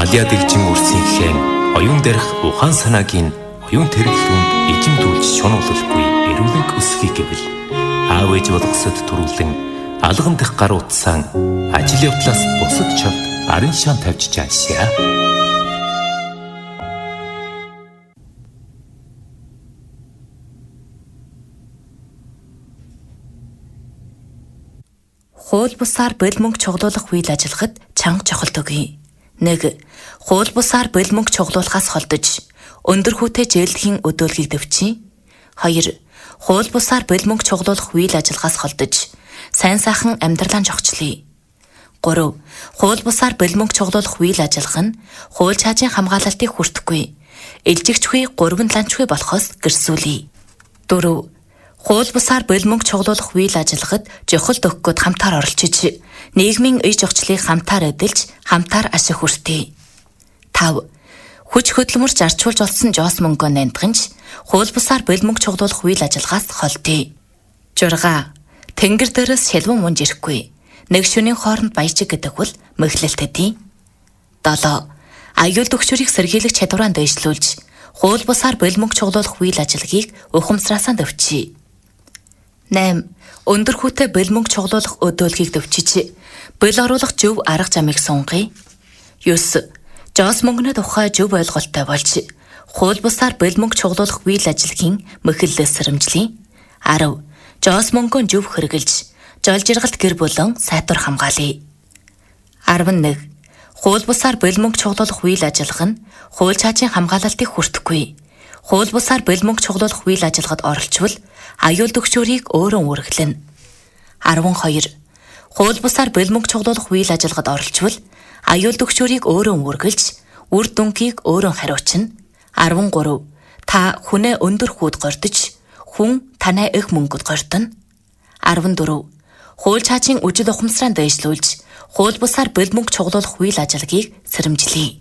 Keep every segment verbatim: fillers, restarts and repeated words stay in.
Малиа дэлжин үрсийнхээ оюун дээрх ухаан санаагийн оюун тэргэлтүүнд ижимдүүлж шунуулалгүй эрүүлэнг өсгий гэвэл аав ээж болгосод төрүүлэн алган дэх гар утсаан ажил явдлаас бусад чавд арын шаан тавьж чаашаа. Хууль бусаар бэл мөнгө чуглуулах үйл ажиллагад чанга чухалд өгье. нэг. Хууль бусаар бэл мөнгө чуглуулахаас холдож өндөр хүүтэй жээлдэхийн өдөөлгийг дэвчий. хоёр. Хууль бусаар бэл мөнгө чуглуулах үйл ажиллагаас холдож сайн сайхан амьдралаа жогчлие. гурав. Хууль бусаар бэл мөнгө чуглуулах үйл ажиллагаа нь хууль чаажийн хамгаалалтыг хүртэхгүй, илжигчгүй гурван ланчгүй болохоос гэрсүүлье. дөрөв. Хууль бусаар бэл мөнгө чуглуулах үйл ажиллагад жохолт өгөхөд хамтаар оролцож, нийгмийн ие жогчлыг хамтаар эдэлж, хамтаар ашиг хүртээ. тав. Хүч хөдөлмөрч зарчуулж олсон жоос мөнгөө нандганч, хууль бусаар бэл мөнгө чуглуулах үйл ажиллагаас холдъё. зурга. Тэнгэр дээрээс шилвэн мунж ирэхгүй. Нэг шөнийн хооронд баяжиг гэдэг бол мэхлэлтэдий. долоо. Аюул төгшөрийг сэргийлэх чадвараа дэвшлүүлж, хууль бусаар бэл мөнгө чуглуулах үйл ажиллагийг ухамсараасаа дэвчий. найм. Өндөр хүүтэй бэл мөнгө чуглуулах өдөөлгийг дэвчиж, бэл оруулах зөв арга замыг сунгая. ёс. Жоос мөнгөний тухай зөв ойлголттой болж, хууль бусаар бэл мөнгө чуглуулах үйл ажиллагийн мэхэллээс сэрэмжлэе. арав. Жоос мөнгөө зөв хэрэгжилж, жол жиргалт гэр бүлэн сайтвар хамгаалъя. арван нэг. Хууль бусаар бэл мөнгө чуглуулах үйл ажиллагаа нь хууль чаажийн хамгаалалтыг хүртэхгүй, хууль бусаар бэл мөнгө чуглуулах үйл ажиллагад оролцвол аюул төгшөөрийг өөрөө үргэлжлэнэ. арван хоёр. Хууль бусаар бэл мөнгө чуглуулах үйл ажиллагад оролцвол аюул төгшөөрийг өөрөө үргэлж, үр дүнгийг өөрөө хариуцна. арван гурав. Та хүнээ өндөр хүүд гордож, хүн танай их мөнгөд гордоно. арван дөрөв. Хууль чаажийн үжил ухамсараа дэвшлүүлж, хууль бусаар бэл мөнгө чуглуулах үйл ажиллагийг сэрэмжлэе.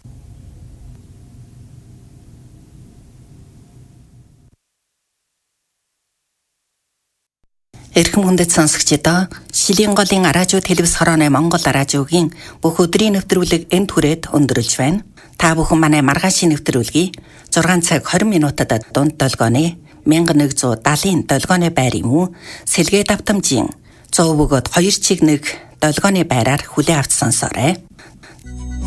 Эрхэм хүндэт сонсогчдоо, Шилийн голын радио телевиз хорооны Монгол радиогийн бүх өдрийн нэвтрүүлэг энд хүрээд өндөрлж байна. Та бүхэн манай маргаашийн нэвтрүүлгийг зургаан цаг хорин минутад дунд долгооны мянга нэгдүгээр даалын долгооны байр юм уу? Сэлгээ давтамжийн цоо бөгөөд хоёр чиг нэг долгооны байраар хүлээ авч сонсоорой.